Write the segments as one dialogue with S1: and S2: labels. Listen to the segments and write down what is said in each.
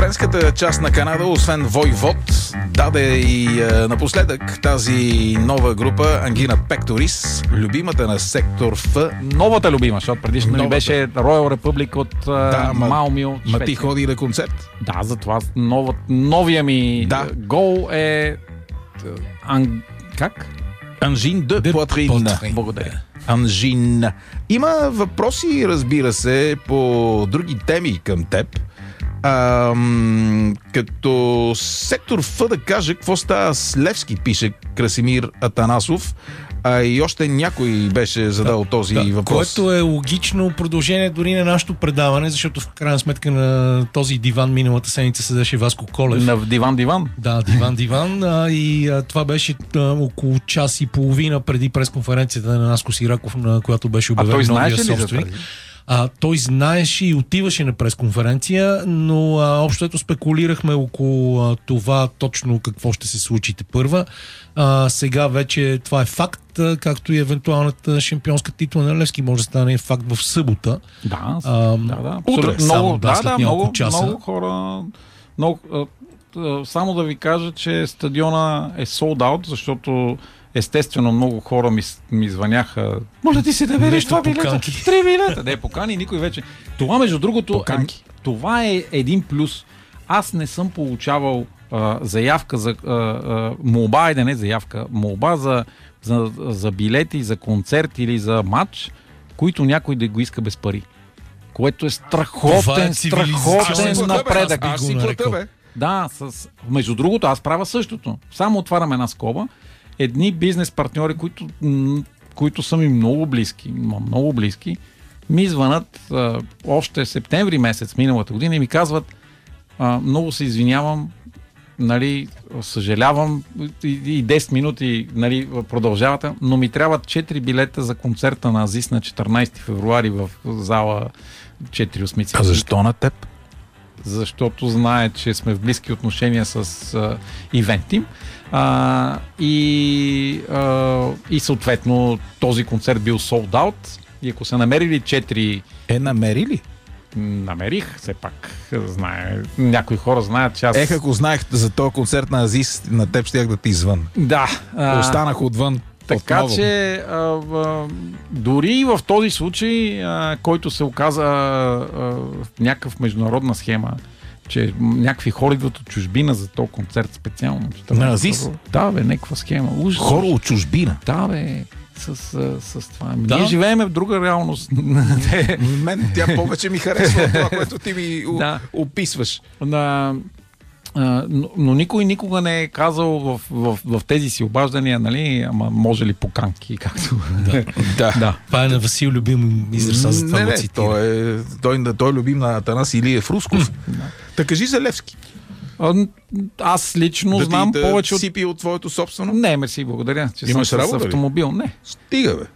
S1: френската част на Канада, освен Войвод, даде и напоследък тази нова група Angina Pectoris, любимата на сектор Ф.
S2: Новата любима, защото предишно ли беше Royal Republic от Малмио.
S1: Ма ти ходи на концерт?
S2: Да, затова новия ми гол е... Как?
S1: Angine de poitrine.
S2: Благодаря.
S1: Анжин. Има въпроси, разбира се, по други теми към теб. Като сектор Ф да каже, какво става с Левски, пише Красимир Атанасов. И още някой беше задал този въпрос.
S3: Което е логично продължение дори на нашето предаване, защото в крайна сметка на този диван миналата седмица седеше Васко Колев.
S2: На диван?
S3: Да, диван. И това беше около час и половина преди пресконференцията на Наско Сираков, на която беше обявен новия собственик. Той знаеше и отиваше на пресконференция, но общо ето спекулирахме около това точно какво ще се случи тепърва. Сега вече това е факт, както и евентуалната шампионска титла на Левски може да стане факт в събота.
S2: Да.
S3: Утре.
S2: Много хора. Само да ви кажа, че стадиона е sold out, защото естествено много хора ми звъняха. Моля ти се да береш това билета. 3 билета. Не, покани никой вече. Това между другото, това е един плюс. Аз не съм получавал заявка за молба за билети, за концерт или за матч, които някой да го иска без пари. Което е страхотен напредък.
S1: Аз си плата, бе.
S2: Да, между другото, аз правя същото. Само отварям една скоба. Едни бизнес партньори, които са ми много близки, ми звънат още септември месец миналата година и ми казват: много се извинявам, нали, съжалявам и 10 минути, нали, продължавате, но ми трябват 4 билета за концерта на Азис на 14 февруари в зала 4-8.
S1: А защо на теб?
S2: Защото знае, че сме в близки отношения с Ивентим. И съответно този концерт бил sold out. И ако са намерили 4...
S1: намерили?
S2: Намерих, все пак. Някои хора знаят, че аз...
S1: Ако знаех за този концерт на Азис, на теб щях да ти извън.
S2: Да.
S1: Останах отвън.
S2: Така че дори в този случай, който се оказа в някакъв международна схема, че някакви хора идват от чужбина за този концерт специално.
S1: На Азис?
S2: Да, бе, някаква схема.
S1: Хора от чужбина?
S2: Да, бе. С това. Ние живеем в друга реалност.
S1: Мен тя повече ми харесва това, което ти ми описваш.
S2: Но никой никога не е казал в тези си обаждания, нали, ама може ли поканки, както...
S3: Да. Това е на Васил любим израза, за това го цитира.
S1: Той е любим на Атанас Илиев Русков. Та кажи за Левски.
S2: Аз лично знам повече от...
S1: сипи от твоето собствено?
S2: Не, мерси, благодаря. Че
S1: имаш
S2: съм
S1: работа
S2: с автомобил. Не.
S1: Стига, бе.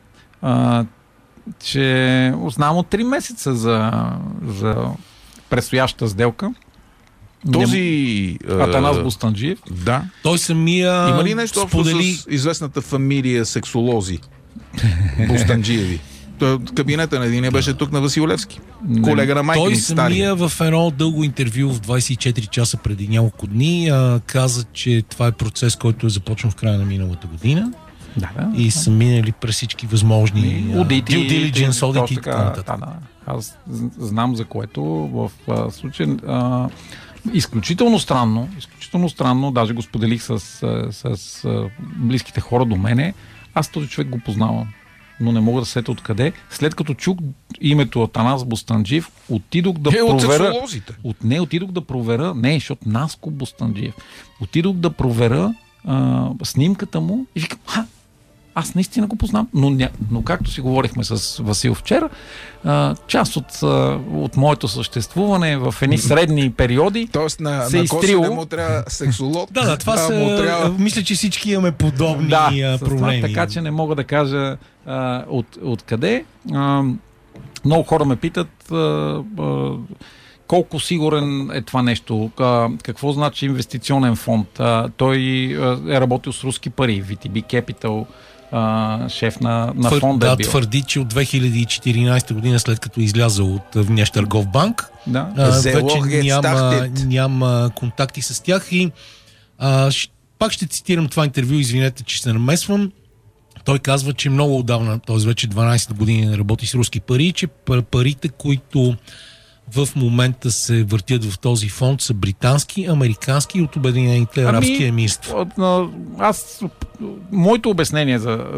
S2: Че знам от 3 месеца за предстояща сделка.
S1: Този
S2: Атанас Бустанджиев.
S1: Да.
S3: Той самия
S1: има ли нещо общо с известната фамилия сексолози Бустанджиеви? Кабинета на един беше тук на Васил Левски. Колега на майка ми стари.
S3: Той самия в едно дълго интервю в 24 часа преди няколко дни каза, че това е процес, който е започнал в края на миналата година. И са минали през всички възможни due diligence, одити и така нататък.
S2: Аз знам за което в случай изключително странно, даже го споделих с близките хора до мене. Аз този човек го познавам, но не мога да сета откъде. След като чух името Атанас Бустанджиев, отидох да проверя. Отидох да проверя, защото Наско Бустанджиев. Отидох да проверя снимката му и викам: аз наистина го познам, но както си говорихме с Васил вчера, част от моето съществуване в едни средни периоди.
S1: Тоест на Коси не му трябва сексолог.
S3: Това мисля, че всички имаме подобни проблеми.
S2: Така че не мога да кажа откъде. Много хора ме питат колко сигурен е това нещо, какво значи инвестиционен фонд. Той е работил с руски пари, VTB Capital, шеф на фонда.
S3: Да, твърди, че от 2014 година, след като изляза от внеш търгов банк, вече няма контакти с тях и пак ще цитирам това интервю, извинете, че се намесвам. Той казва, че много отдавна, т.е. вече 12 години работи с руски пари, че парите, които в момента се въртят в този фонд, са британски, американски и от Обединените арабски емирства.
S2: Моето обяснение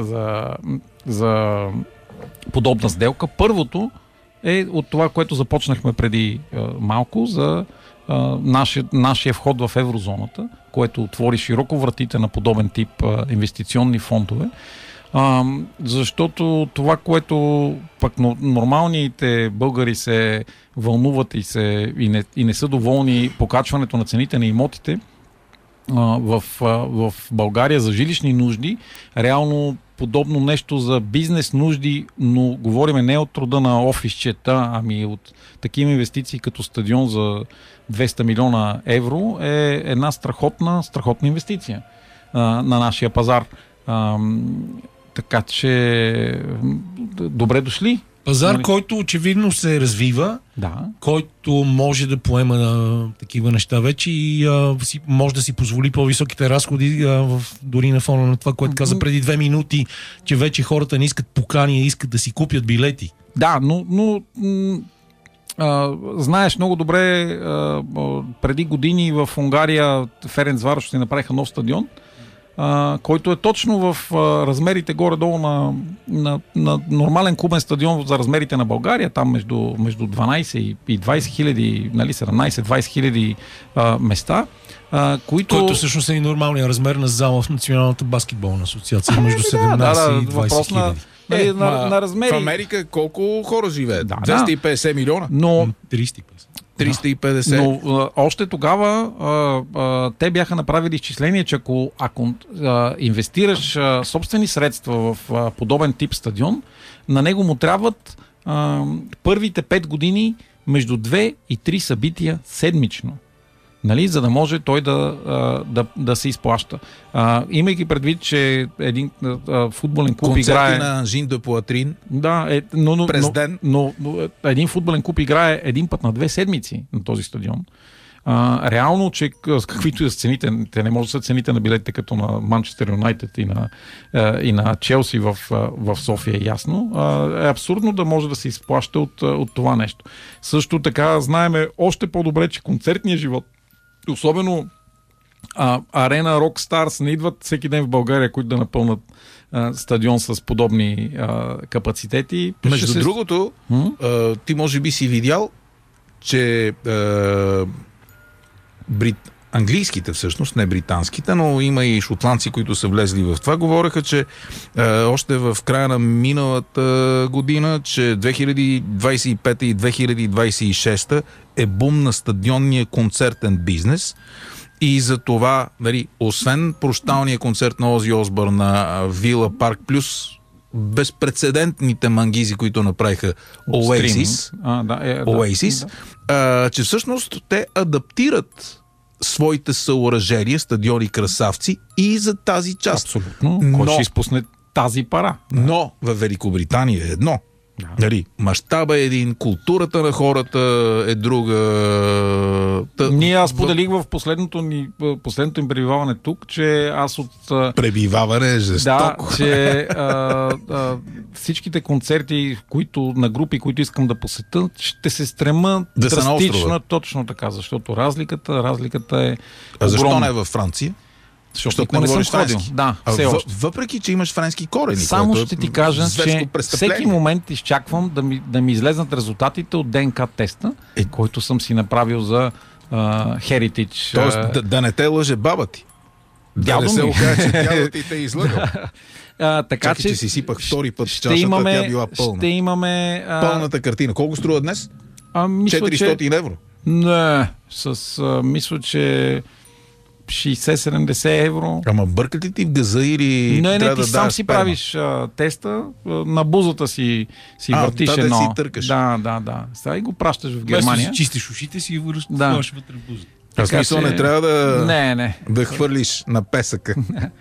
S2: за подобна сделка, първото е от това, което започнахме преди малко, за нашия вход в еврозоната, което отвори широко вратите на подобен тип инвестиционни фондове. Защото това, което пък нормалните българи се вълнуват и не са доволни покачването на цените на имотите в България за жилищни нужди, реално подобно нещо за бизнес нужди, но говориме не от рода на офисчета, ами от такива инвестиции като стадион за 200 милиона евро е една страхотна инвестиция на нашия пазар. Така че добре дошли.
S3: Пазар, който очевидно се развива, който може да поема такива неща вече и може да си позволи по-високите разходи, дори на фона на това, което каза преди 2 минути, че вече хората не искат покани, искат да си купят билети.
S2: Да, но знаеш много добре, преди години в Унгария Ференцварош ще направиха нов стадион, който е точно в размерите горе-долу на нормален клубен стадион за размерите на България, там между 12 и 20 хиляди, 17-20 хиляди места,
S3: който всъщност е и нормалният размер на зала в Националната баскетболна асоциация, между 17 и 20 хиляди.
S2: На размери.
S1: В Америка колко хора живеят? 250 милиона?
S2: Но
S1: 350.
S2: Но още тогава те бяха направили изчисление, че ако инвестираш собствени средства в подобен тип стадион, на него му трябват първите 5 години между 2 и 3 събития седмично. Нали, за да може той да се изплаща. Имайки предвид, че един футболен клуб
S1: концерти
S2: играе...
S1: на Жин де Пуатрин
S2: през ден. Но един футболен клуб играе един път на 2 седмици на този стадион. Реално, че каквито са цените, те не може да са цените на билетите като на Манчестър Юнайтед и на Челси в София, ясно. Е абсурдно да може да се изплаща от това нещо. Също така знаеме още по-добре, че концертният живот, особено Арена Rockstars, не идват всеки ден в България, които да напълнат стадион с подобни капацитети.
S1: Между другото, ти може би си видял, че английските всъщност, не британските, но има и шотландци, които са влезли в това, говореха, че още в края на миналата година, че 2025 и 2026 е бум на стадионния концертен бизнес и за това, нали, освен прощалния концерт на Ози Осбърн на Вила Парк плюс безпрецедентните мангизи, които направиха Oasis, че всъщност те адаптират своите съоръжения, стадиони красавци и за тази част.
S2: Абсолютно. Кой ще изпусне тази пара?
S1: Но в Великобритания е едно. Нали, мащаба е един, културата на хората е друга.
S2: Аз споделих в последното им пребиваване тук, че аз от...
S1: Пребиваване е жестоко.
S2: Да, че всичките концерти, на групи, които искам да посетя, ще се стрема
S1: да
S2: драстично, точно така, защото разликата е огромна.
S1: А защо не е във Франция?
S2: Защото не съм ходил. Да,
S1: въпреки, че имаш френски корени.
S2: Само ще ти кажа, че всеки момент изчаквам да ми излезнат резултатите от ДНК теста, който съм си направил за Heritage.
S1: Тоест да не те лъже баба ти. Да не се окаже, че дядо ти те е излъгал.
S2: Така
S1: че си сипах втори път чашата, тя била пълна.
S2: Ще имаме...
S1: пълната картина. Колко струва днес? 400 евро?
S2: Не, мисля, че 60-70 евро.
S1: Ама бъркат ли ти в газа или
S2: не, ти сам си правиш теста, на бузата си въртиш едно.
S1: Да си търкаш.
S2: Да. Сега и го пращаш в Германия.
S3: Вместо чистиш ушите си и вършиш вътре в бузата.
S1: Смисъл не трябва да хвърлиш на песъка.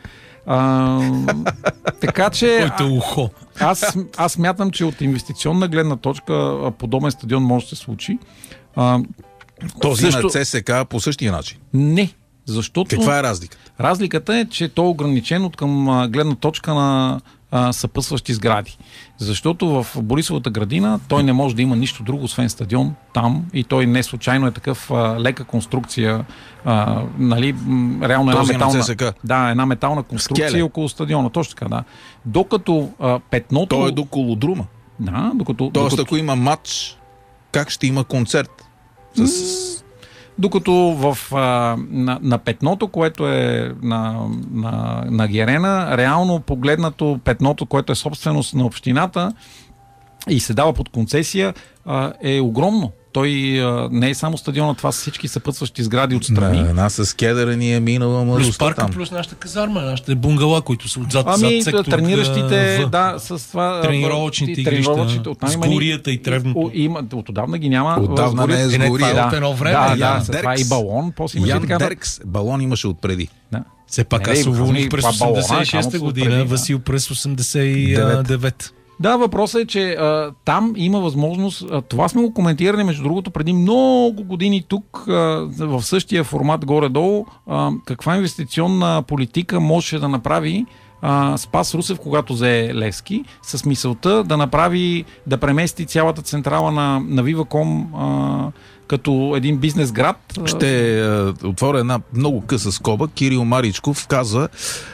S2: Така че...
S3: Който е ухо.
S2: Аз смятам, че от инвестиционна гледна точка подобен стадион може да се случи.
S1: Този на ЦСК по същия начин?
S2: Не, защото...
S1: Каква е разликата?
S2: Разликата е, че той е ограничен от към гледна точка на съпътстващи сгради. Защото в Борисовата градина той не може да има нищо друго, освен стадион там, и той не случайно е такъв лека конструкция, нали, реално една метална конструкция Скеле. Около стадиона. Точно така, да. Докато петното...
S1: Той е до колодрума.
S2: Да,
S1: Тоест, ако има матч, как ще има концерт?
S2: Докато на петното, което е на Герена, реално погледнато петното, което е собственост на общината и се дава под концесия, е огромно. Той не е само стадиона, това са всички съпътстващи сгради отстрани.
S1: Една с кедъра ни е минала младостта.
S3: Плюс парка, плюс нашата казарма, нашите бунгала, които са отзад сектор.
S2: Трениращите, с това...
S3: Тренировъчните игрища, с горията и тревното.
S2: Отдавна ги няма.
S1: Отдавна не е с гория.
S3: От едно време.
S2: Това и балон.
S1: Ян Деркс. Балон имаше отпреди.
S3: Все пак аз уволних през 86-та година, Васил през 89-та.
S2: Да, въпросът е, че там има възможност, това сме го коментирали между другото преди много години тук, в същия формат горе-долу, каква инвестиционна политика можеше да направи Спас Русев, когато взе Левски, с мисълта да премести цялата централа на Viva.com като един бизнес град.
S1: Ще отворя една много къса скоба. Кирил Маричков каза,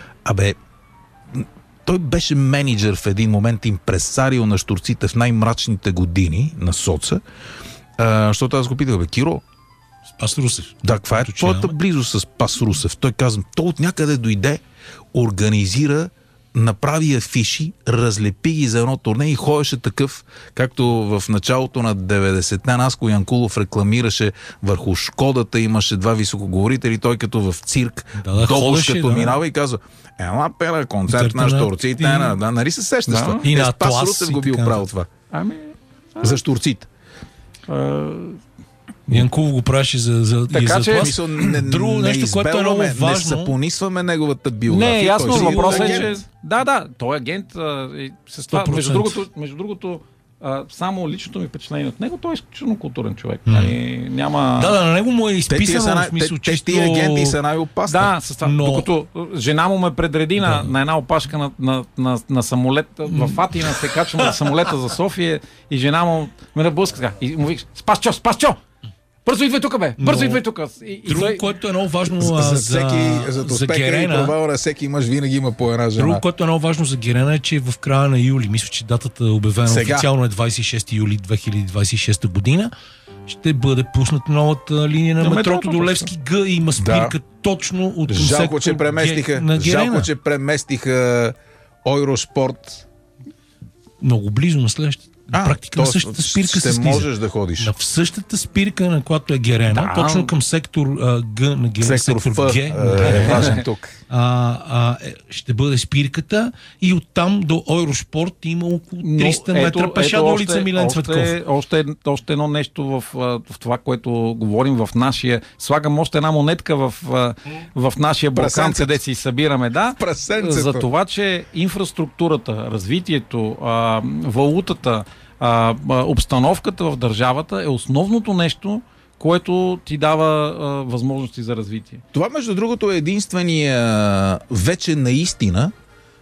S1: той беше менеджер в един момент, импресарио на щурците в най-мрачните години на соца, защото аз го питах, Киро,
S3: Спас Русев.
S1: Да, каква е твоята близо с Спас Русев? Той казва, то от някъде дойде, организира, направи афиши, разлепи ги за едно турне и ходеше такъв, както в началото на 90-те Наско Янкулов рекламираше върху Шкодата, имаше два високоговорители, той като в цирк, като минава и казва, ела пера концерт на щурците, нали се сещаш това?
S3: И на
S1: Спас Русев го бил правил това. За щурците.
S3: Янкулов го правеше за
S1: така, че
S3: друго нещо, което е много важно.
S1: Не съпонисваме неговата биография.
S2: Не, ясно, въпросът е, че... Да, той е агент. С това, между другото, само личното ми впечатление от него, той е изключително културен човек. Няма...
S3: Да, на него му е изписано в смисъл, че
S1: тия агенти са най-опасни.
S2: Да, с това. Докато жена му ме предреди на една опашка на самолет в Атина, се качвам на самолета за София и жена му ме наблъска така. И му вика, Спасчо! Бързо идвай тук, бе! Бързо идвай тук!
S3: Друго, което е много важно за
S1: успеха и провала на всеки мъж винаги има по една жена.
S3: Друго, което е много важно за Герена е, че в края на юли, мисля, че датата е обявена официално е 26 юли 2026 година, ще бъде пусната новата линия на метрото до Левски Г и има спирка точно от към
S1: сектор на Герена. Жалко, че преместиха Ойроспорт
S3: много близо на следващата. Практика на същата спирка се слиза.
S1: Можеш да ходиш.
S3: В същата спирка, на която е Герена, точно към сектор Г на Герена, сектор Ф
S1: е важен тук.
S3: Ще бъде спирката и оттам до Ойроспорт има около 300 метра пеша до улица Милен Цветков.
S2: Още едно нещо в това, което говорим в нашия... Слагам още една монетка в нашия Балкан, къде си събираме. Да, за това, че инфраструктурата, развитието, валутата, обстановката в държавата е основното нещо, което ти дава възможности за развитие.
S1: Това, между другото, е единствения вече наистина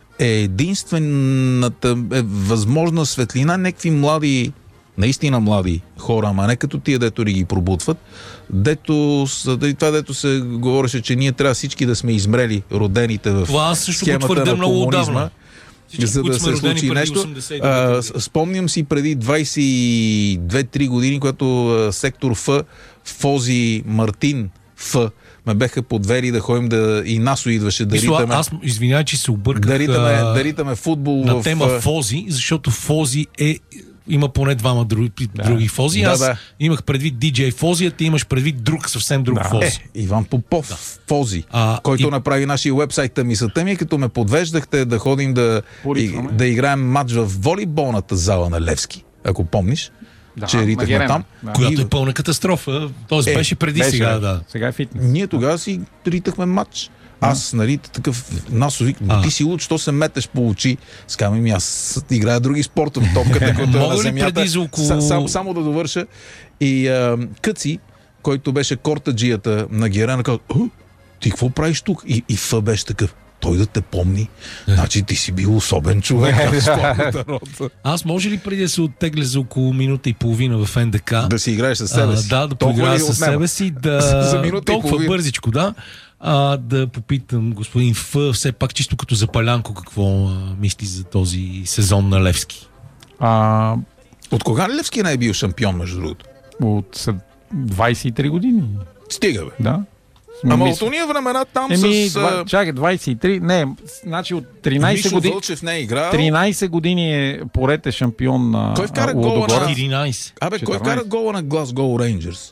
S1: единствената възможна светлина, някакви млади, наистина млади хора, ама не като тия, дето ги пробутват, дето се говореше, че ние трябва всички да сме измрели родените в схемата на комунизма. За да се случи нещо. Спомням си преди 22-3 години, когато сектор Ф, Фози Мартин Ф, ме беха подвели да ходим и Насо идваше да ритаме.
S3: Аз извинявай, че се обърках
S1: да ритаме футбол
S3: на тема Фози, защото Фози има поне двама други Фози. Аз имах предвид DJ Фози, а ти имаш предвид съвсем друг Фози.
S1: Иван Попов Фози, който направи нашия уебсайт. Мисълта ми е, като ме подвеждахте да ходим да играем матч в волейболната зала на Левски, ако помниш. Че ритахме там.
S3: Която е пълна катастрофа. Тоест беше преди сега.
S2: Сега е фитнес.
S1: Ние тогава си ритахме матч. Аз, нали, такъв насовик, ти си луд, що се метеш по очи. Скам аз играя други спортове, топката, която е на земята. Само да довърша. И Къци, който беше кортаджията на Герана, каза, ти какво правиш тук? И Ф беше такъв. Той да те помни. Значи ти си бил особен човек.
S3: Аз може ли преди да се оттегля за около минута и половина в НДК?
S1: Да си играеш със себе си.
S3: Да поиграя със себе си.
S1: За минута
S3: толкова бързичко, да. Да попитам господин Ф, все пак чисто като запалянко, какво мисли за този сезон на Левски?
S1: От кога Левски не е бил шампион, между другото?
S2: От 23 години.
S1: Стига, бе.
S2: Да.
S1: Ама от уния времена там
S2: чакай, 23, не, значи от 13 години.
S1: Вълчев не е играл.
S2: 13 години е поред е шампион на
S1: Кой вкара гола на
S3: 14?
S1: Кой вкара гола на Глазгоу Рейнджърс?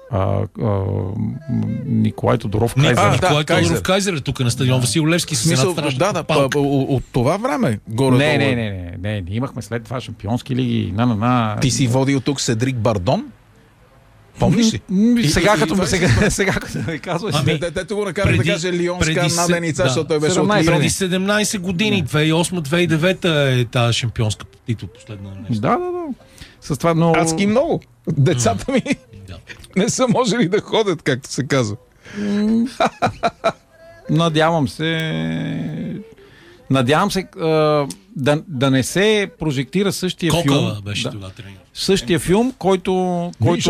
S2: Николай Тодоров Кайзер.
S3: Николай Тодоров Кайзер е тук на стадион Васил Левски.
S1: От това време.
S2: Не, имахме след това шампионски лиги.
S1: Ти си водил тук Седрик Бардон? Помниш ли?
S2: Сега като ми казваш.
S1: Дето го накара да каже Лионска наденица, защото той беше от Лион.
S3: Преди 17 години, 2008-2009 е тази шампионска титул последна нещо.
S2: Да. С това много...
S1: Адски много. Децата ми не са можели да ходят, както се казва.
S2: Надявам се да не се прожектира същия филм.
S3: Беше това тренер.
S2: Същия филм, който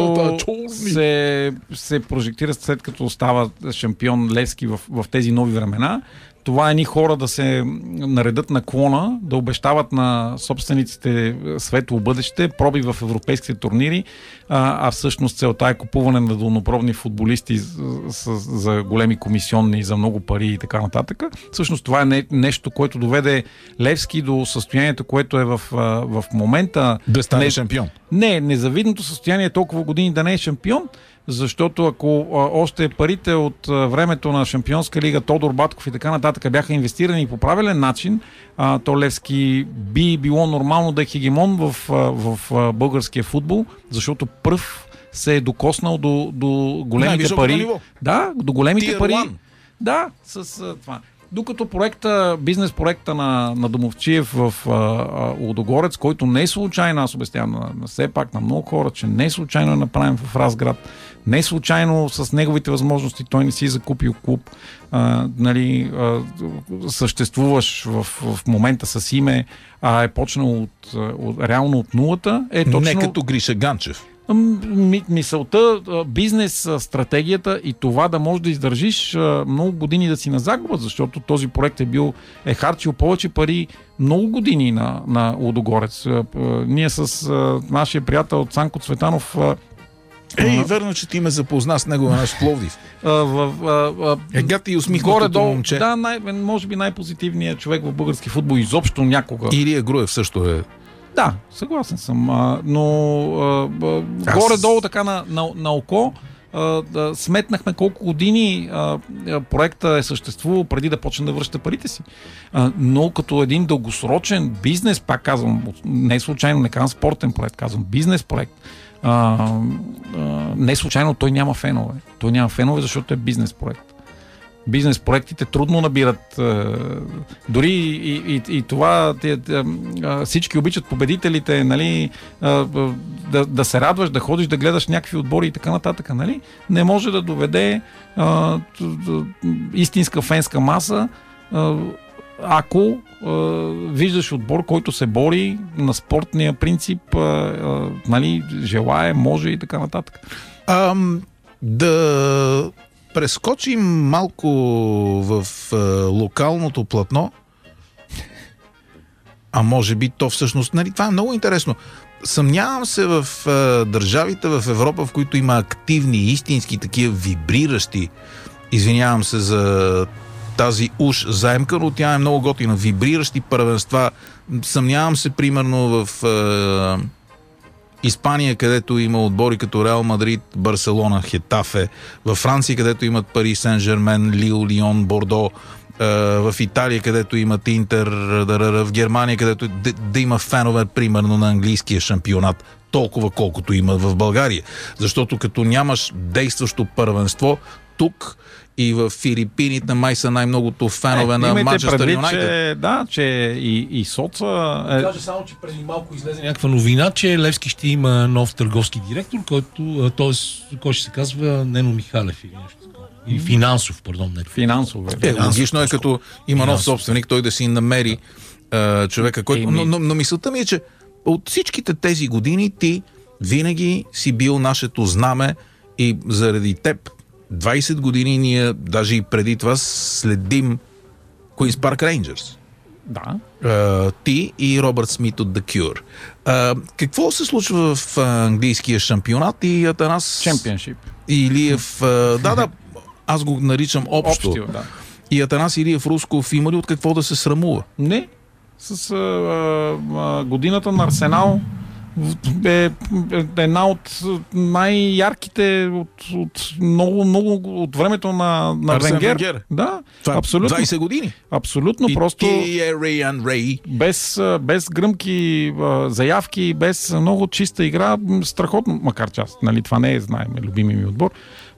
S2: се прожектира след като става шампион Левски в тези нови времена. Това е едни хора да се наредат на клона, да обещават на собствениците светло бъдеще, проби в европейските турнири, а всъщност целта е купуване на долнопробни футболисти за големи комисионни, за много пари и така нататък. Всъщност това е нещо, което доведе Левски до състоянието, което е в момента.
S1: Да стане шампион.
S2: Не, незавидното състояние е толкова години да не е шампион, защото ако още парите от времето на Шампионска лига, Тодор Батков и така нататък бяха инвестирани по правилен начин, то Левски би било нормално да е хегемон в българския футбол, защото пръв се е докоснал до големите пари. Да, до големите пари. Да, с това. Докато бизнес проекта на Домовчиев в Лудогорец, който не е случайно, аз обяснявам все пак на много хора, че не е случайно е направен в Разград, не е случайно с неговите възможности той не си закупил клуб, съществуваш в момента с име, е почнал реално от нулата. Точно...
S1: Не като Гриша Ганчев.
S2: Мисълта, бизнес, стратегията и това да можеш да издържиш много години да си на загуба, защото този проект е харчил повече пари много години на Лудогорец. Ние с нашия приятел Цанко Цветанов
S1: верно, че ти ме запозна с него в Пловдив. Гати и усмихнатото момче.
S2: Да, може би най-позитивният човек в български футбол изобщо някога.
S1: Илия Груев също е.
S2: Да, съгласен съм, но горе-долу така на око сметнахме колко години проекта е съществувал преди да почне да връща парите си. Но като един дългосрочен бизнес, пак казвам, не случайно не казвам спортен проект, казвам бизнес проект, не случайно той няма фенове. Той няма фенове, защото е бизнес проект. Бизнес проектите трудно набират. Дори и това всички обичат победителите, нали, да се радваш, да ходиш, да гледаш някакви отбори и така нататък. Нали? Не може да доведе истинска фенска маса, ако виждаш отбор, който се бори на спортния принцип, нали, желае, може и така нататък.
S1: Да прескочим малко в локалното платно, а може би то всъщност, нали, това е много интересно. Съмнявам се в държавите в Европа, в които има активни, истински такива вибриращи, извинявам се за тази уж заемка, но тя е много готина, вибриращи първенства. Съмнявам се примерно в Испания, където има отбори като Реал Мадрид, Барселона, Хетафе, във Франция, където имат Пари Сен-Жермен, Лил, Лион, Бордо, в Италия, където имат Интер, в Германия, където да има фенове, примерно на английския шампионат, толкова колкото има в България. Защото като нямаш действащо първенство, тук и в Филипините май са най-многото фенове на Манчестър Юнайтед.
S2: Да, че и соца...
S3: Кажа само, че преди малко излезе някаква новина, че Левски ще има нов търговски директор, който ще се казва Нено Михалев или нещо такова. Или финансов, пардон.
S2: Финансов.
S1: Логично е, като има нов собственик, той да си намери човека, който... Но мисълта ми е, че от всичките тези години ти винаги си бил нашето знаме и заради теб 20 години ние, даже и преди това, следим Queen's Park Rangers.
S2: Да.
S1: Ти и Робърт Смит от The Cure. Какво се случва в английския шампионат и Атанас...
S2: Чемпионшип.
S1: Илиев... Да, аз го наричам общо.
S2: Да.
S1: И Атанас Илиев Русков има ли от какво да се срамува?
S2: Не. С годината на Арсенал е една от най-ярките от много от времето на Венгер. Да,
S1: това
S2: абсолютно.
S1: 20 години.
S2: Абсолютно, просто
S1: Рей.
S2: Без гръмки заявки, без много чиста игра, страхотно, макар че аз, нали, това не е, знаем, любими ми отбор.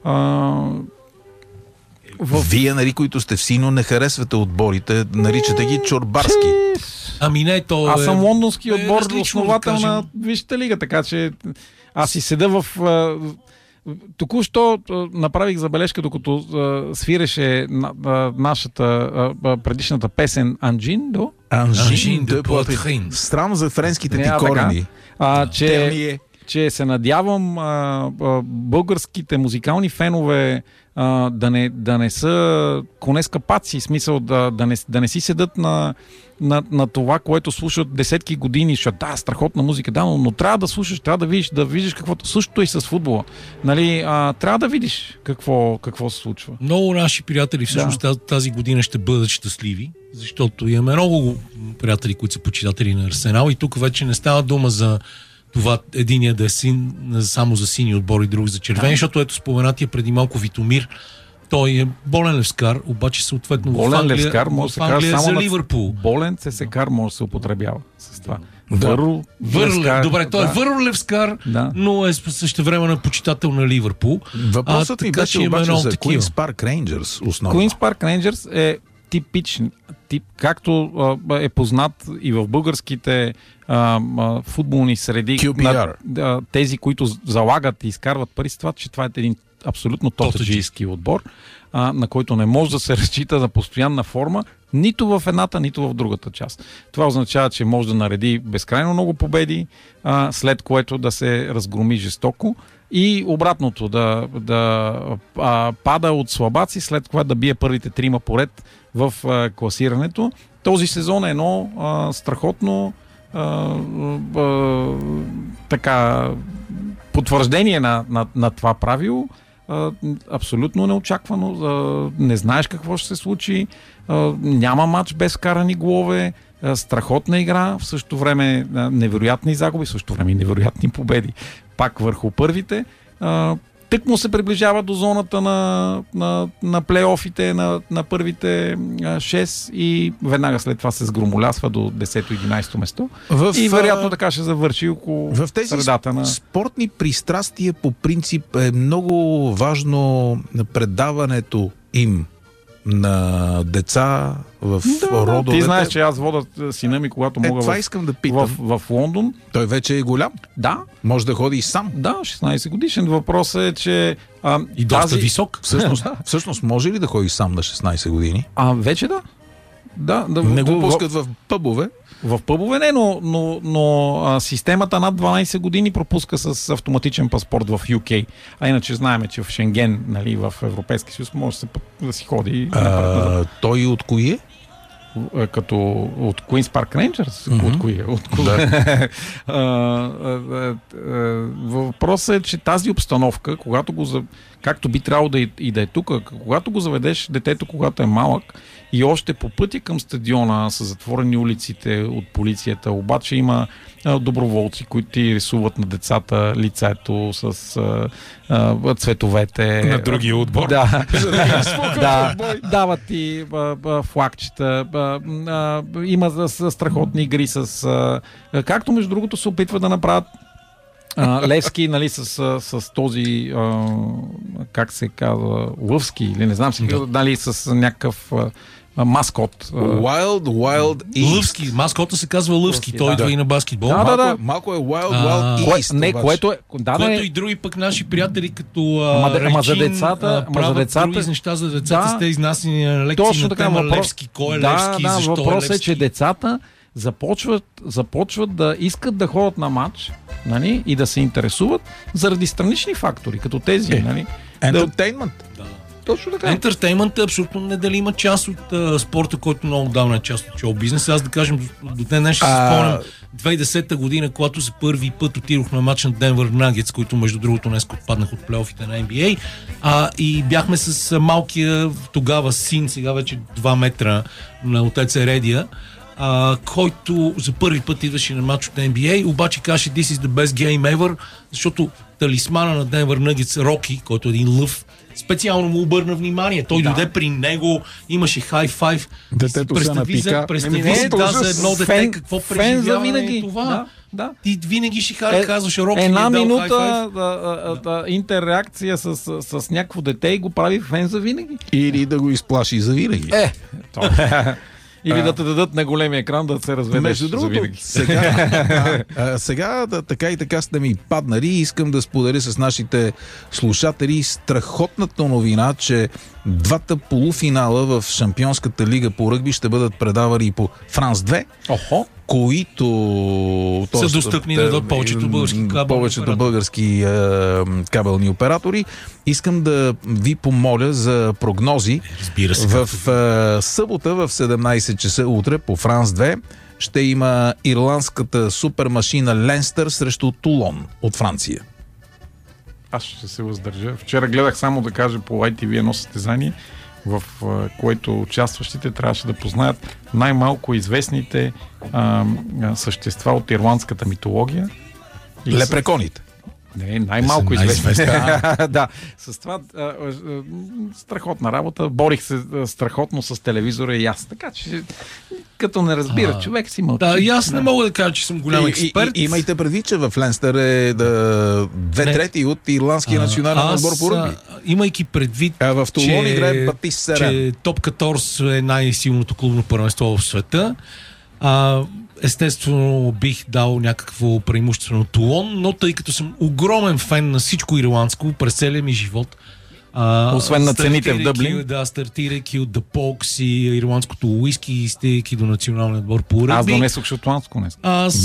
S1: Вие, нали, които сте в Сино, не харесвате отборите, наричате ги чорбарски.
S3: Ами не, то
S2: аз съм лондонски отбор, основател на Висшата лига, така че аз си седа в... Току-що направих забележка, докато свиреше нашата предишната песен Анжин
S1: де Поитрин. Странно за френските ти корени.
S2: Че се надявам българските музикални фенове да не са конескапаци, в смисъл да не си седат на това, което слушат десетки години, защото страхотна музика, но трябва да слушаш, трябва да видиш каквото. Същото и с футбола. Нали, трябва да видиш какво се случва.
S3: Много наши приятели всъщност тази година ще бъдат щастливи, защото имаме много приятели, които са почитатели на Арсенал и тук вече не става дума за това единия да е само за сини отбор и друг за червени, защото ето споменатия преди малко Витомир, той е болен левскар, обаче съответно в Англия за Ливърпул.
S2: Болен ЦСКАР може да се употребява с това.
S3: Добре, той е върл левскар, но е същевременно почитател на Ливърпул.
S1: Въпросът ми беше обаче за Queen's Park Rangers основно.
S2: Queen's Park Rangers е типичен тип, както е познат и в българските футболни среди, тези, които залагат и изкарват пари с това, че това е един абсолютно тотаджийски отбор, на който не може да се разчита за постоянна форма, нито в едната, нито в другата част. Това означава, че може да нареди безкрайно много победи, след което да се разгроми жестоко и обратното, да пада от слабаци, след което да бие първите трима поред в класирането. Този сезон е едно страхотно така потвърждение на това правило. Абсолютно неочаквано. Не знаеш какво ще се случи. Няма матч без карани голове. Страхотна игра. В същото време невероятни загуби, в същото време невероятни победи. Пак върху първите. Тък му се приближава до зоната на плейофите на първите 6 и веднага след това се сгромолясва до 10-11 место. И вероятно така ще завърши около средата на...
S1: В тези спортни пристрастия по принцип е много важно предаването им на деца в родовете.
S2: Ти знаеш, че аз вода сина ми, когато мога
S1: това искам да питам.
S2: В Лондон.
S1: Той вече е голям.
S2: Да.
S1: Може да ходи и сам.
S2: Да, 16 годишен. Въпросът е, че...
S3: и доста висок.
S1: Всъщност може ли да ходи сам на 16 години?
S2: Вече да.
S1: Не го пускат в пъбове?
S2: В пъбове не, но системата над 12 години пропуска с автоматичен паспорт в UK. А иначе знаем, че в Шенген, нали, в Европейския съюз може да си ходи.
S1: Той от кои е?
S2: Като от Queen's Park Rangers? От кои е? Въпросът е, че тази обстановка, както би трябвало да е тук, когато го заведеш детето, когато е малък, и още по пътя към стадиона са затворени улиците от полицията, обаче има доброволци, които ти рисуват на децата лицето с цветовете.
S1: На другия отбор.
S2: Дават ти флагчета. Има страхотни игри както между другото се опитва да направят Левски, нали, с този, как се казва, Лъвски, или не знам си, нали, с някакъв маскот.
S1: Wild East.
S3: Лъвски. Маскота се казва Лъвски. Той идва и на баскетбол.
S1: Малко е Wild East.
S2: Не, което
S3: и други пък наши приятели, като
S2: Ама за децата,
S3: други неща за децата, сте изнасени на лекции. Точно така, Левски. Кой е Левски? Защо
S2: въпросът е, че децата започват да искат да ходят на матч, нали, и да се интересуват заради странични фактори, като тези. Нали,
S1: Entertainment.
S3: Точно така. Ентертеймент е абсолютно неделима част от спорта, който много давна е част от шоу-бизнес. Аз да кажем, до днес ще се спомням 2010 година, когато за първи път отидох на матч на Денвър Нагетс, които между другото днес отпаднах от плейофите на NBA. И бяхме с малкия тогава син, сега вече 2 метра, на отец Ередия, който за първи път идваше на матч от NBA, обаче каже "This is the best game ever", защото талисмана на Денвър Нагетс, Роки, който е един лъв, специално му обърна внимание. Той дойде при него, имаше хай-файв.
S1: Детето се напика.
S3: Представи си за едно дете какво преживява това.
S2: Да.
S3: Ти винаги ще казваш Роки.
S2: Една минута интеракция с някакво дете и го прави фен за винаги.
S1: Или да го изплаши за винаги.
S2: Или да те дадат на големия екран да се разведеш.
S1: Между другото, сега така и така сте ми паднали и искам да споделя с нашите слушатели страхотната новина, че двата полуфинала в Шампионската лига по ръгби ще бъдат предавани и по Франс 2, които
S3: са достъпни на повечето
S1: български кабелни оператори. Искам да ви помоля за прогнози. В събота в 17 часа утре по Франс 2 ще има ирландската супермашина Ленстър срещу Тулон от Франция.
S2: Аз ще се въздържа. Вчера гледах, само да кажа, по ITV едно състезание, в което участващите трябваше да познаят най-малко известните същества от ирландската митология.
S1: Лепреконите.
S2: Не, най-малко известни. Да, с това страхотна работа. Борих се страхотно с телевизора и аз. Така че, като не разбира човек, си мълчи.
S3: Да, и аз не мога да кажа, че съм голям експерт.
S1: Имайте предвид, че в Ленстър е 2/3 от ирландския национален отбор по ръгби.
S3: Имайки предвид,
S1: в Тулон играе Патис Серен,
S3: че Топ 14 е най-силното клубно първенство в света. Естествено бих дал някакво преимущество на Тулон, но тъй като съм огромен фен на всичко ирландско през целия ми живот,
S2: освен на цените в Дъблин,
S3: стартирайки от The Pox и ирландското уиски и стигайки до националния отбор по ръгби.
S2: Аз донесох шотландско днес.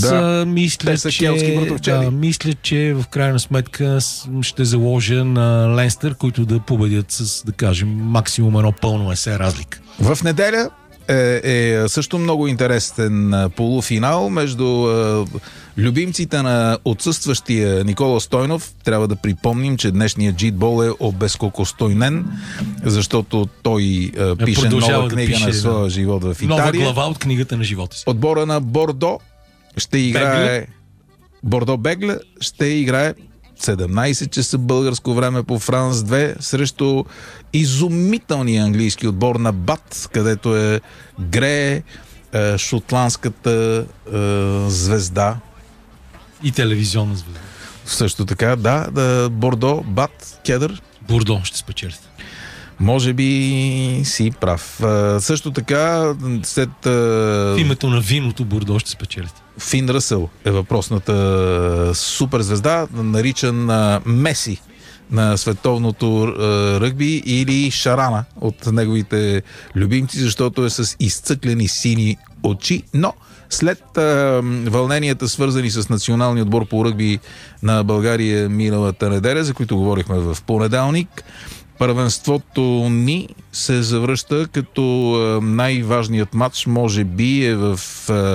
S3: Мисля, че в крайна сметка ще заложа на Ленстър, които да победят с, да кажем, максимум едно пълно есе разлика.
S1: В неделя е също много интересен полуфинал между любимците на отсъстващия Никола Стойнов. Трябва да припомним, че днешният джитбол е обезкокостойнен, защото той пише нова книга на своя живот в Италия.
S3: Нова глава от книгата на живота си.
S1: Отбора на Бордо ще играе Бордо Бегле ще играе 17 часа българско време по Франс 2 срещу изумителния английски отбор на БАТ, където е Грее, шотландската звезда.
S3: И телевизионна звезда.
S1: Също така, да, Бордо, БАТ, Кедър.
S3: Бордо ще спечелите.
S1: Може би си прав. Също така, след...
S3: В името на виното Бордо ще спечелите.
S1: Фин Ръсъл е въпросната суперзвезда, наричан Меси на световното ръгби, или Шарана от неговите любимци, защото е с изцъклени сини очи, но след вълненията, свързани с националния отбор по ръгби на България миналата неделя, за които говорихме в понеделник, първенството ни се завръща, като най-важният матч може би е в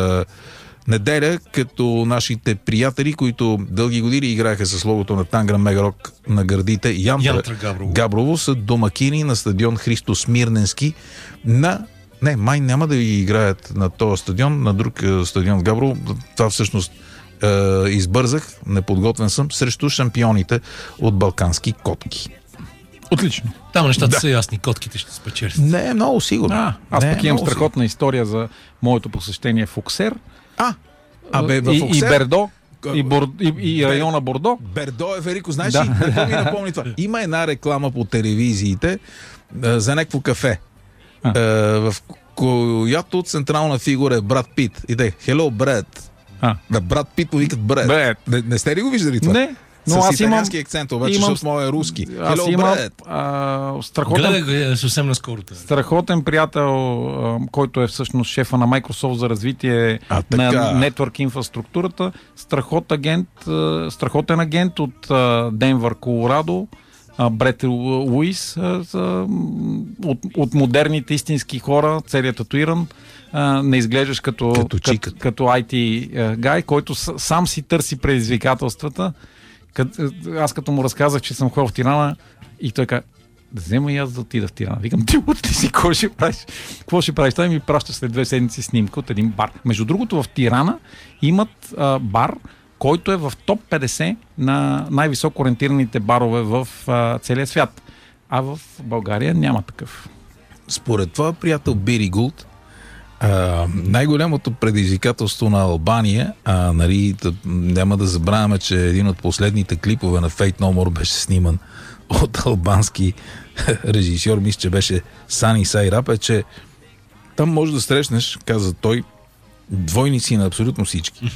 S1: неделя, като нашите приятели, които дълги години играеха с логото на Танграм Мегарок на гърдите, Янтра Габрово, са домакини на стадион Христо Смирненски май няма да играят на този стадион, на друг стадион в Габрово. Това всъщност избързах, неподготвен съм, срещу шампионите от балкански котки.
S2: Отлично.
S3: Там нещата са ясни, котките ще спечелят.
S1: Не е много сигурно.
S2: Аз пък имам страхотна история за моето посещение в Оксер.
S1: В Оксер?
S2: И Бердо. И района Бордо.
S1: Бердо е велико. Знаеш ли, какво ми напомни това? Има една реклама по телевизиите за някакво кафе, в която централна фигура е Брат Пит. И те, hello, Брат. На Брат Пит му викат Брат. Не сте ли го виждали това?
S2: Не.
S1: Но с италиански акцент, обаче, защото моят е руски.
S2: Аз имам
S3: съвсем наскоро.
S2: Страхотен приятел, който е всъщност шефа на Microsoft за развитие на нетворк инфраструктурата. Страхотен агент от Денвър, Колорадо. Брет Луис, от модерните истински хора, целият татуиран. Не изглеждаш като IT гай, който сам си търси предизвикателствата. Аз като му разказах, че съм ходил в Тирана, и той каза, да взема и аз да отида в Тирана. Викам, ти от ли си, какво ще правиш? Какво ще правиш? Той ми праща след 2 седмици снимка от един бар. Между другото, в Тирана имат бар, който е в топ 50 на най-високо ориентираните барове в целия свят. А в България няма такъв.
S1: Според това, приятел Бири Гулт, най-голямото предизвикателство на Албания, няма да забравяме, че един от последните клипове на Fate No More беше сниман от албански режисьор, мисля, че беше Сани Сайрап, е, че там може да срещнеш, каза той, двойници на абсолютно всички.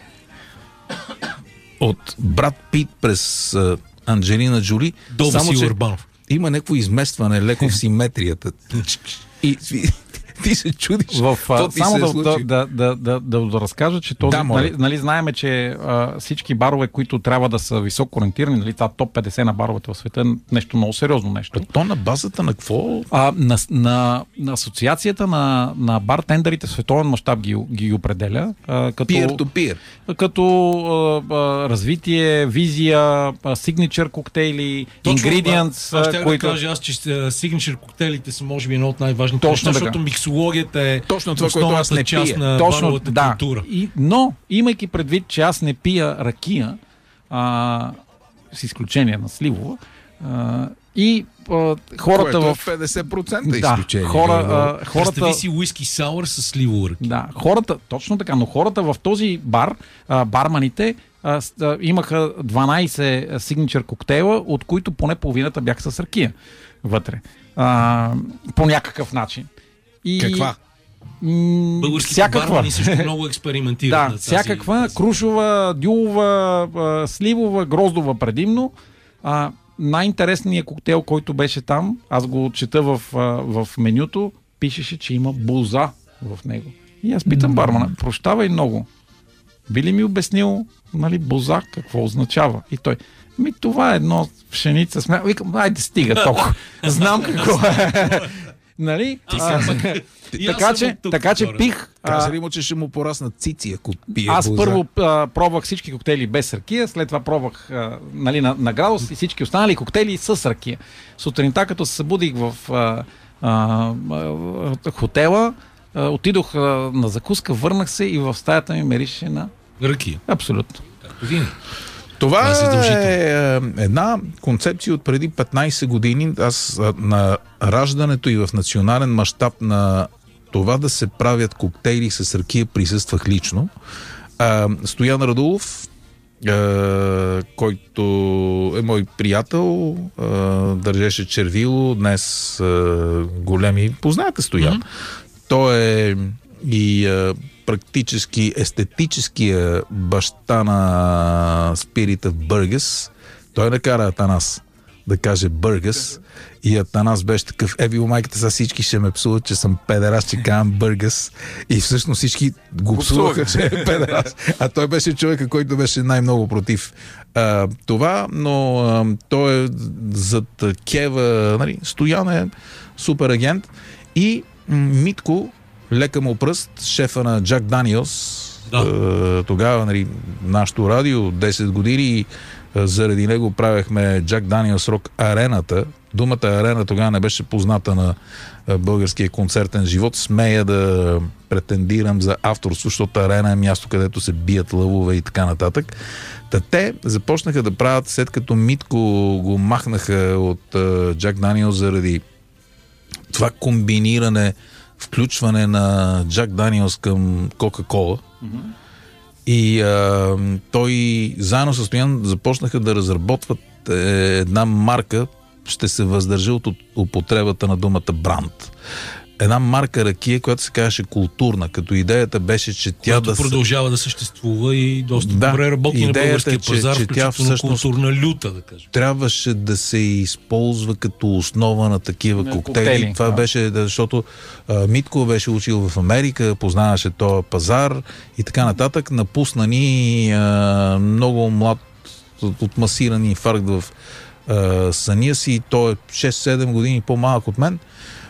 S1: От Брат Пит през Анджелина Джоли, само че има някакво изместване леко в симетрията. И ти се чудиш.
S2: Само да разкажа, че този, нали знаеме, че всички барове, които трябва да са високо ориентирани, нали, това топ 50 на баровете в света е нещо много сериозно нещо.
S1: То на базата на какво?
S2: На асоциацията на бартендерите в световен мащаб ги определя. Като
S1: peer-to-peer.
S2: Като развитие, визия, signature коктейли, ingredients.
S3: Ще да кажа аз, че signature коктейлите са може би едно от най-важните.
S2: Точно
S3: защото миксологията е
S1: точно това, което аз не
S3: част
S1: пия.
S3: На баровата култура.
S2: Но, имайки предвид, че аз не пия ракия, с изключение на сливова, и хората
S1: в 50% изключение.
S3: Хората ви си уиски сауър с сливова ракия.
S2: Да, хората, точно така, но хората в този бар, барманите, имаха 12 signature коктейла, от които поне половината бяха с ракия вътре. По някакъв начин.
S1: Каква?
S3: Българските бармани също много експериментират.
S2: Да, всякаква, крушова, дюлова, сливова, гроздова предимно. Най-интересният коктейл, който беше там, аз го чета в менюто, пишеше, че има буза в него. И аз питам бармана, прощавай много. Би ли ми обяснил, нали, буза какво означава? И той, това е едно пшеница. Викам, айде стига толкова. Знам какво е. Нали? Така че пих.
S1: Каза ли му, че ще му пораснат цици, ако пие
S2: аз
S1: буза?
S2: Първо пробвах всички коктейли без ракия, след това пробвах на градус и всички останали коктейли с ракия. Сутринта, като се събудих в хотела, отидох на закуска, върнах се и в стаята ми мирише на
S3: ракия.
S2: Абсолютно.
S1: Това е една концепция от преди 15 години. Аз на раждането и в национален мащаб на това да се правят коктейли с ракия присъствах лично. Стоян Радулов, който е мой приятел, държеше червило, днес големи. Познаете Стоян. Той е и практически естетическия баща на спирита в Бъргас. Той накара Атанас да каже Бъргас и Атанас беше такъв, майката са всички ще ме псуват, че съм педерас, че казвам Бъргас, и всъщност всички го псуваха, че е педерас. А той беше човека, който беше най-много против това, но той е зад Кева, нали, Стоян е супер агент и Митко, лека му пръст, шефа на Джак Даниелс, тогава, нали, нашото радио 10 години, заради него правехме Джак Даниелс Рок Арената. Думата арена тогава не беше позната на българския концертен живот. Смея да претендирам за авторство, защото арена е място, където се бият лъвове и така нататък. Те започнаха да правят, след като Митко го махнаха от Джак Даниелс заради това комбиниране, включване на Джак Даниелс към Кока-Кола. И той заедно с Стоян започнаха да разработват една марка, ще се въздържа от употребата на думата бранд. Една марка ракия, която се казваше културна, като идеята беше, че тя
S3: продължава да съществува и доста добре работи на българския пазар, включително културна люта, да кажем.
S1: Трябваше да се използва като основа на такива коктейли. Това беше, защото Митко беше учил в Америка, познаваше този пазар и така нататък. Напусна ни много млад от масиран инфаркт в съня си. Той е 6-7 години по-малък от мен.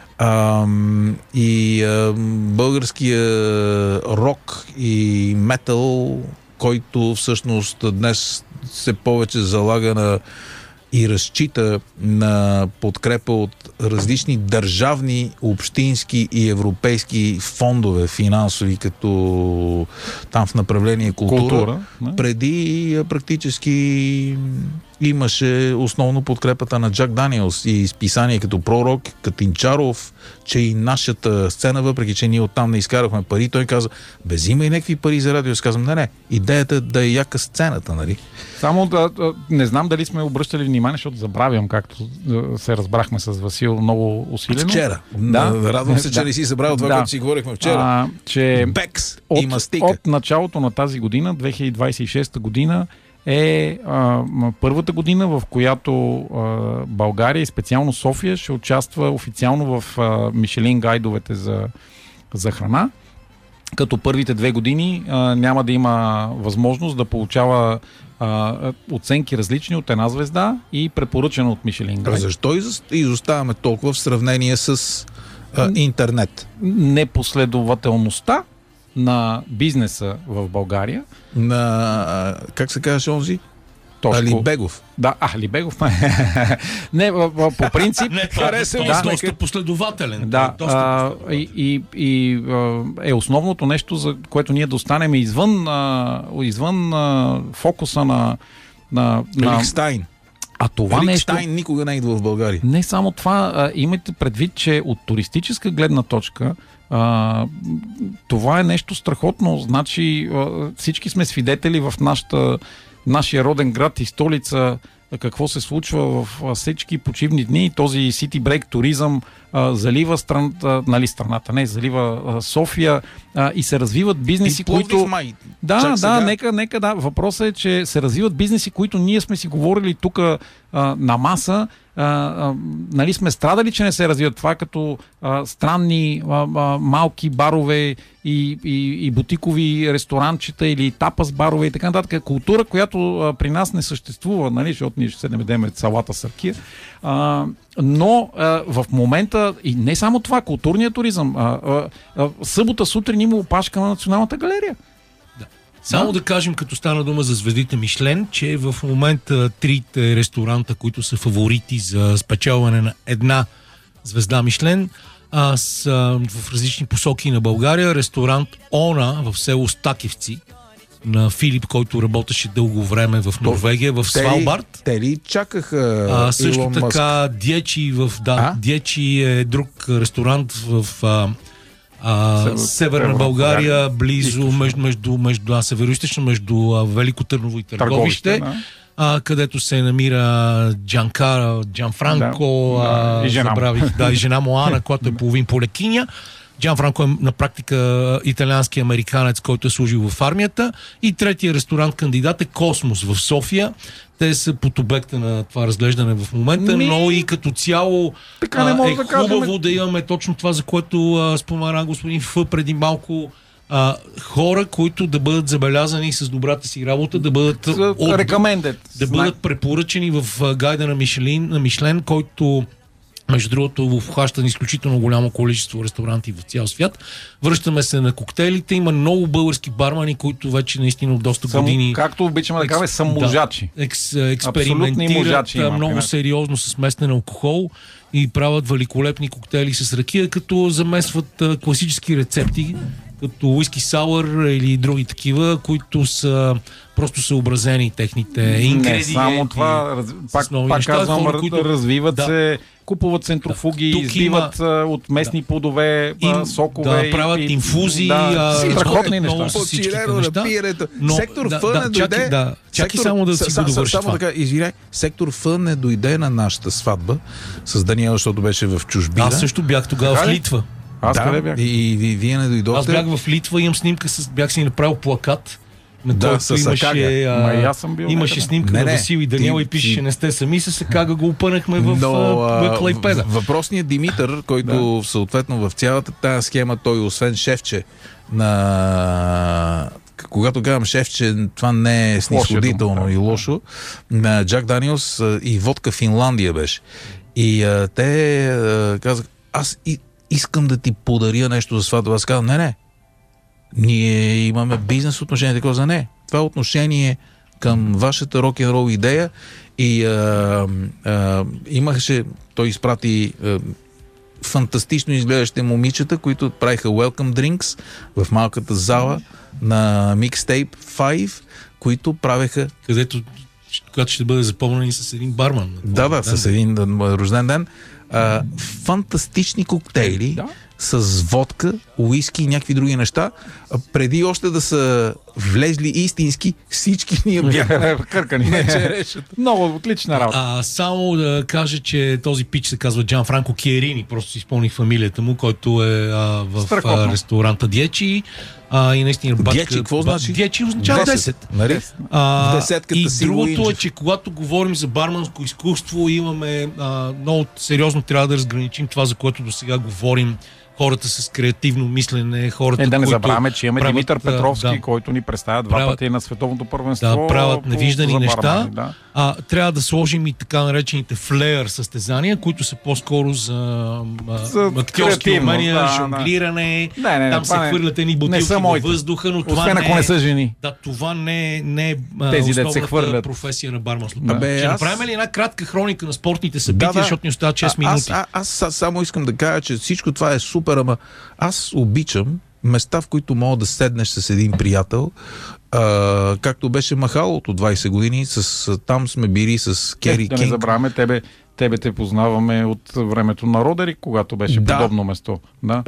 S1: Българския рок и метал, който всъщност днес се повече залага на и разчита на подкрепа от различни държавни, общински и европейски фондове финансови, като там в направление култура. Преди практически имаше основно подкрепата на Джак Даниелс и списания като Пророк, Катинчаров, че и нашата сцена, въпреки че ние оттам не изкарахме пари, той каза, има и някакви пари за радио. Аз казвам, не, идеята е да е яка сцената, нали?
S2: Само не знам дали сме обръщали внимание, защото забравям, както се разбрахме с Васил много усилено.
S1: Вчера. Радвам се, че не си забравил това, което си говорихме вчера.
S2: Че
S1: Бекс и мастика.
S2: От началото на тази година, 2026 година, е първата година, в която България и специално София ще участва официално в Мишелин гайдовете за храна, като първите 2 години няма да има възможност да получава оценки различни от 1 звезда и препоръчено от Мишелин гайд.
S1: Защо изоставаме толкова в сравнение с интернет?
S2: Непоследователността на бизнеса в България.
S1: Как се казваше онзи?
S2: Алибегов. Да, Алибегов. Не, по принцип.
S3: Доста последователен.
S2: Да, и е основното нещо, за което ние да останем извън фокуса на
S1: Лихтенштайн.
S2: А това
S1: Лихтенштайн никога не идва в България.
S2: Не само това, имайте предвид, че от туристическа гледна точка това е нещо страхотно. Значи всички сме свидетели в нашия роден град и столица какво се случва в всички почивни дни. Този сити брейк туризъм залива залива София и се развиват бизнеси, които... Нека. Въпросът е, че се развиват бизнеси, които ние сме си говорили тук на маса. Нали сме страдали, че не се развиват. Това като странни малки барове и бутикови ресторанчета или тапас барове и така нататък. Култура, която при нас не съществува, нали, защото ние ще се намедеме салата с ракия. Но в момента, и не само това, културният туризъм, събота сутрин има опашка на Националната галерия.
S3: Само да кажем, като стана дума за звездите Мишлен, че в момента 3 ресторанта, които са фаворити за спечелване на 1 звезда Мишлен, са в различни посоки на България. Ресторант Она в село Стакевци на Филип, който работеше дълго време в Норвегия, в Свалбард.
S1: Те ли чакаха
S3: също
S1: Илон
S3: така Дячи Дячи е друг ресторант в Северна България, близо между североизточно, между Велико Търново и Търговище, където се намира Джанфранко, и жена му Ана, която е половин полекиня. Джанфранко е на практика италиански американец, който е служил в армията. И третия ресторант кандидат е Космос в София. Те са под обекта на това разглеждане в момента, но и като цяло хубаво да имаме точно това, за което спомена господин Ф преди малко. Хора, които да бъдат забелязани с добрата си работа, да бъдат препоръчени в гайда на Мишлен, който между другото обхваща изключително голямо количество ресторанти в цял свят. Връщаме се на коктейлите. Има много български бармани, които вече наистина от доста години...
S2: Както обичаме да кажем, са мужачи.
S3: Експериментират много сериозно с местен алкохол и правят великолепни коктейли с ракия, като замесват класически рецепти, като уиски сауър или други такива, които са просто съобразени техните ингредиенти.
S2: Не само това, пак казвам, развиват се купуват центрофуги, изливат от местни плодове, сокове.
S3: Да, правят инфузии,
S2: страхотни неща.
S1: Сектор Ф не дойде.
S3: Чакай само да си го довърши това.
S1: Извиняй, сектор Ф не дойде на нашата сватба с Даниела, защото беше в чужбина.
S3: Аз също бях тогава в Литва.
S2: Аз къде бях?
S1: И вие не дойдохте.
S3: Аз бях в Литва, имам снимка, бях си направил плакат, на който имаше снимка на Васил и Даниела и пише, не сте сами, с Акага го опънахме в Клайпеда.
S1: Въпросният Димитър, който съответно в цялата тази схема, той освен шефче на... Когато казвам шефче, това не е снисходително и лошо. На Джак Даниелс и водка Финландия беше. И те казах, аз искам да ти подаря нещо за сватба. Аз казвам, не. Ние имаме бизнес отношение, такова за не. Това е отношение към вашата рок-н-рол идея и имаше, той изпрати фантастично изглеждащи момичета, които правиха welcome drinks в малката зала на Mixtape 5, които правеха...
S3: Когато ще бъде запомнен с един барман.
S1: Да, с един рожден ден. Фантастични коктейли с водка, уиски и някакви други неща. Преди още да са влезли истински, всички ние бяхме
S2: къркани. Много отлична работа.
S3: Само да кажа, че този пич се казва Джан Франко Киерини, просто си изпълних фамилията му, който е в ресторанта Диечи. И наистина
S1: Диечи, какво значи?
S3: Диечи означава 10.
S1: В десетката
S3: и другото е, че когато говорим за барманско изкуство, имаме много сериозно трябва да разграничим това, за което до сега говорим. Хората с креативно мислене, хората,
S2: да не забравяме, че имаме Димитър Петровски, който ни представя два пъти на световното първенство.
S3: Да, правят невиждани неща. Трябва да сложим и така наречените флеер състезания, които са по-скоро за актьорски умения, жонглиране. Там се хвърлят едни бутилки във въздуха, но това
S2: не не са жени.
S3: Да, това не е
S2: основната
S3: професия на барманството. Ще направим ли една кратка хроника на спортните събития, защото ни остават 6 минути?
S1: Аз само искам да кажа, че всичко това е супер, ама аз обичам места, в които мога да седнеш с един приятел, както беше Махалото 20 години, там сме били с Кери Кинг.
S2: Да не забравяме, тебе те познаваме от времето на Родерик, когато беше подобно место. Да.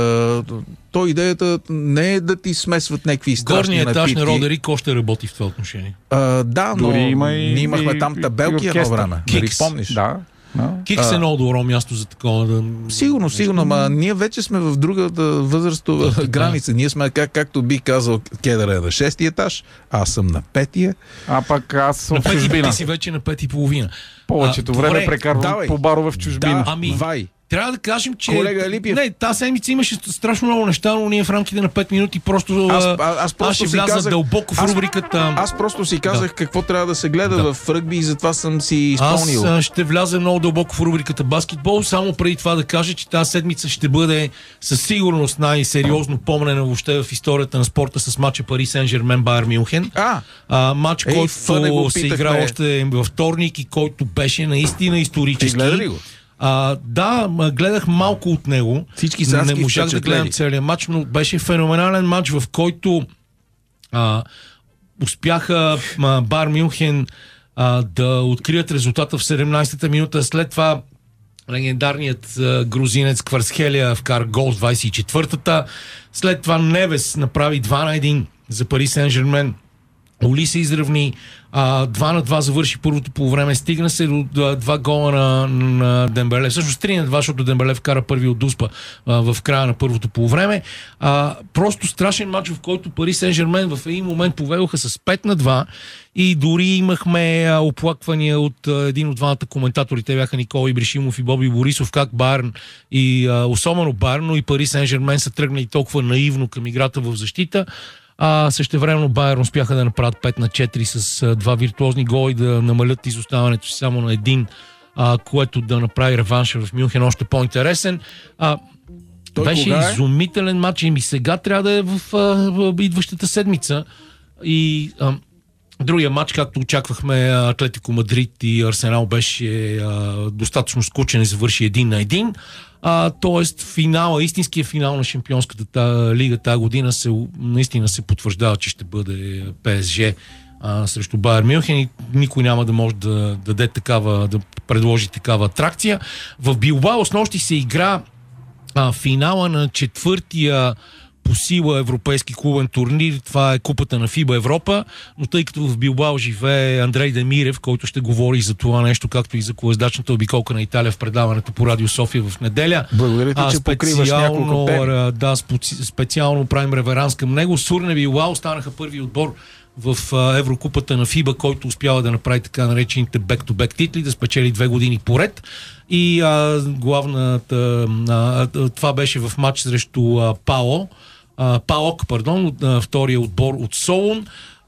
S1: То идеята не е да ти смесват някакви страшни напитки.
S3: Горният етаж на Родерик още работи в това отношение.
S1: Да, но ние имахме там табелки едно време.
S3: Кикс.
S1: Помниш?
S3: Да. Кикс е много добро място за такова.
S1: Сигурно, ама ние вече сме в другата възрастова граница. Ние сме, както би казал, Кедър е на 6-ти етаж, аз съм на 5-тия.
S2: А пък аз съм в чужбина.
S3: Ти си вече на 5,5.
S2: Повечето време прекарвам по барове в чужбина.
S3: Трябва да кажем, че...
S1: Колега Липиев.
S3: Не, тази седмица имаше страшно много неща, но ние в рамките на 5 минути просто... Аз ще вляза дълбоко в рубриката...
S1: Аз просто си казах какво трябва да се гледа в ръгби и затова съм си изпълнил.
S3: Аз ще вляза много дълбоко в рубриката баскетбол. Само преди това да кажа, че тази седмица ще бъде със сигурност най-сериозно помнена въобще в историята на спорта с матча Пари Сен-Жермен Байер Мюнхен. Матч, който се игра още във вторник и който беше наистина исторически.
S1: Ти гледа ли го?
S3: Гледах малко от него. Не можах да гледам целият матч, но беше феноменален матч, в който успяха Байер Мюнхен да открият резултата в 17-та минута. След това легендарният грузинец Кварцхелия вкара гол в 24-та. След това Невес направи 2-1 за Пари Сен-Жермен. Оли се изравни, 2-2 завърши първото полувреме, стигна се до 2 гола на Дембеле, всъщност 3-2, защото Дембеле вкара първи от Дуспа в края на първото полувреме. Просто страшен матч, в който Пари Сен-Жермен в един момент поведоха с 5-2 и дори имахме оплаквания от един от двамата коментатори, те бяха Никола Ибришимов и Боби Борисов, как Байерн и особено Байерн, но и Пари Сен-Жермен са тръгнали толкова наивно към играта в защита. Същевременно Байерн успяха да направят 5-4 с два виртуозни гола и да намалят изоставането си само на един, което да направи реванша в Мюнхен още по-интересен. Беше изумителен матч и сега трябва да е в идващата седмица. И другия матч, както очаквахме, Атлетико Мадрид и Арсенал беше достатъчно скучен и завърши 1-1. Тоест финала, истинския финал на Шампионската лига тази година наистина се потвърждава, че ще бъде ПСЖ срещу Байер Мюнхен и никой няма да може да предложи такава атракция. В Билбао снощи се игра финала на четвъртия по сила европейски клубен турнир. Това е купата на ФИБА Европа, но тъй като в Билбао живее Андрей Демирев, който ще говори за това нещо, както и за колездачната обиколка на Италия в предаването по Радио София в неделя.
S1: Благодаря ти, че покриваш няколко теми.
S3: Да, специално правим реверанс към него. Сурне Билбао станаха първи отбор в Еврокупата на ФИБА, който успява да направи така наречените back-to-back титли, да спечели 2 години поред. И главната... това беше в матч срещу ПАОК, втория отбор от Солун.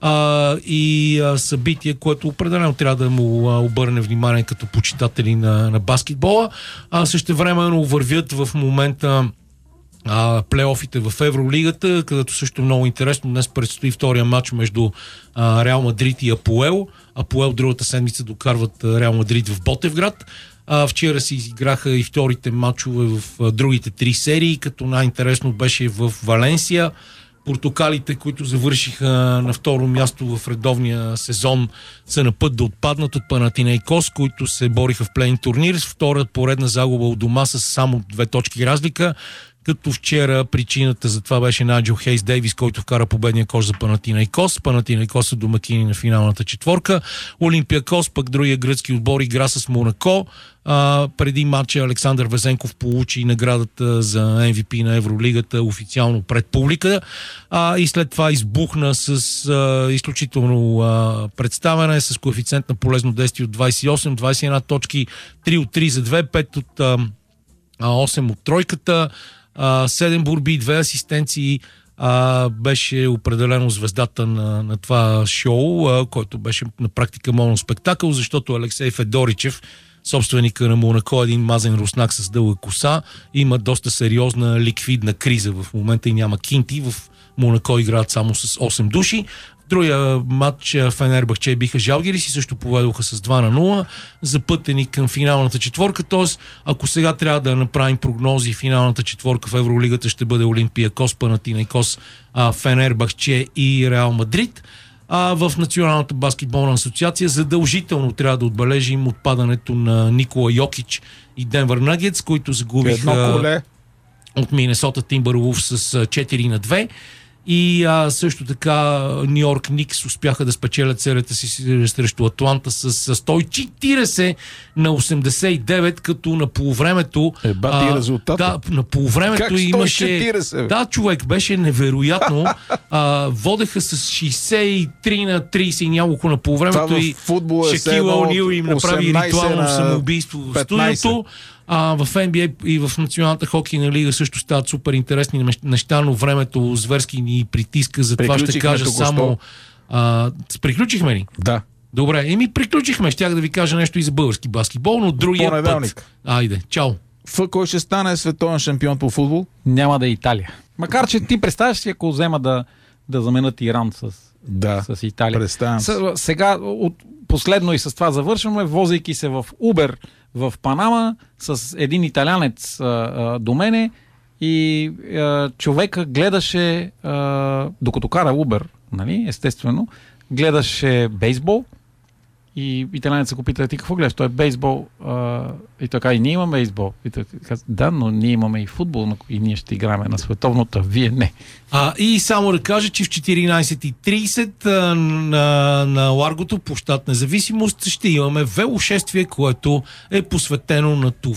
S3: Събитие, което определено трябва да му обърне внимание като почитатели на баскетбола. Същевременно вървят в момента плейофите в Евролигата, където също много интересно. Днес предстои втория матч между Реал Мадрид и Апоел. Апоел другата седмица докарват Реал Мадрид в Ботевград. Вчера се изиграха и вторите матчове в другите 3 серии, като най-интересно беше в Валенсия. Портокалите, които завършиха на второ място в редовния сезон, са на път да отпаднат от Панатинейкос, които се бориха в плей-ин турнир. С втора поредна загуба от дома с само 2 точки разлика, като вчера причината за това беше Найджел Хейс Дейвис, който вкара победния кош за Панатинейкос. Панатинейкос са домакини на финалната четворка. Олимпиакос, пък другия гръцки отбор, игра с Монако. Преди матча Александър Везенков получи наградата за MVP на Евролигата официално пред публика. И след това избухна с изключително представяне, с коефициент на полезно действие от 28, 21 точки, 3 от 3 за 2, 5 от 8 от тройката, 7 борби, 2 асистенции. Беше определено звездата на това шоу, който беше на практика моноспектакъл, защото Алексей Федоричев, собственика на Монако, един мазен руснак с дълга коса, има доста сериозна ликвидна криза в момента и няма кинти. В Монако играят само с 8 души. В другия матч Фенербахче биха Жалгирис и също поведоха с 2-0, запътени към финалната четворка. Тоест, ако сега трябва да направим прогнози, финалната четворка в Евролигата ще бъде Олимпиакос, Панатинейкос, Фенербахче и Реал Мадрид. В Националната баскетболна асоциация задължително трябва да отбележим отпадането на Никола Йокич и Денвър Нагетс, които загубиха от Минесота Тимбърлвулфс с 4-2. И също така Ню Йорк Никс успяха да спечелят серията си срещу Атланта с 140-89, като на полувремето...
S1: резултата.
S3: Да, на полувремето
S1: как 140,
S3: имаше... Да, човек, беше невероятно. Водеха с 63-30 и няколко на полувремето и Шакил О'Нил им направи ритуално самоубийство в студиото. В NBA и в Националната хокейна лига също стават супер интересни неща, но времето зверски ни притиска, за това ще кажа само... Приключихме ли?
S1: Да.
S3: Добре, приключихме. Щях да ви кажа нещо и за български баскетбол, но другия път. Айде, чао.
S1: Кой ще стане световен шампион по футбол?
S2: Няма да е Италия. Макар че ти представяш си, ако взема да заменят Иран с Италия.
S1: Представям.
S2: Сега, последно и с това завършваме, возейки се в Uber в Панама с един италянец до мене и човека гледаше, докато кара Uber, нали, естествено, гледаше бейсбол и италянецът го пита: ти какво гледаш? Той е бейсбол. И така, и ние имаме бейсбол. И той каза: да, но ние имаме и футбол и ние ще играем на световната, вие не.
S3: И само да кажа, че в 14:30 на Ларгото, площад Независимост, ще имаме велошествие, което е посветено на това.